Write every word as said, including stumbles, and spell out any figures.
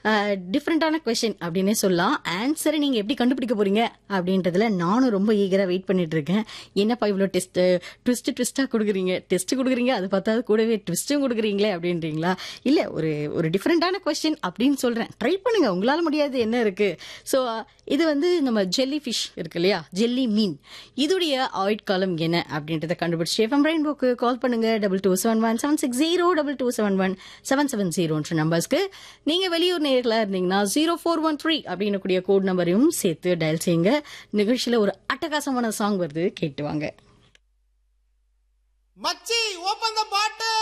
டிஃப்ரெண்டான கொஸ்டின் அப்படின்னே சொல்லலாம். ஆன்சரை நீங்க எப்படி கண்டுபிடிக்க போறீங்க அப்படின்றதுல நானும் ரொம்ப ஈகரா வெயிட் பண்ணிட்டு இருக்கேன். என்னப்பா இவ்வளோ டெஸ்ட் ட்விஸ்ட் ட்விஸ்டா கொடுக்குறீங்க, டெஸ்ட் கொடுக்குறீங்க, அது பார்த்தா கூடவே ட்விஸ்டும் கொடுக்குறீங்களே அப்படின்றீங்களா? இல்ல ஒரு ஒரு டிஃப்ரெண்டான கொஸ்டின் அப்படின்னு சொல்றேன். ட்ரை பண்ணுங்க, உங்களால முடியாது என்ன இருக்கு. ஸோ இது வந்து நம்ம ஜெல்லி ஃபிஷ் இருக்கு இல்லையா, ஜெல்லி மீன், இதுடைய ஆயுட்காலம் என்ன அப்படின்றத கண்டுபிடிச்சு எஃப்எம் ரெயின்போக்கு கால் பண்ணுங்க. Double two seven one seven six zero double two seven one seven seven ஜீரோன்ற நம்பர்ஸ்க்கு. நீங்க வெளியூர் நேர்களா இருந்தீங்கன்னா ஜீரோ ஃபோர் ஒன் த்ரீ அப்படின்னு கூடிய கோட் நம்பரையும் சேர்த்து டயல் செய்யுங்க. நிகழ்ச்சியில ஒரு அட்டகாசமான சாங் வருது, கேட்டு வாங்க. மச்சி ஓபன் த பாட்டில்.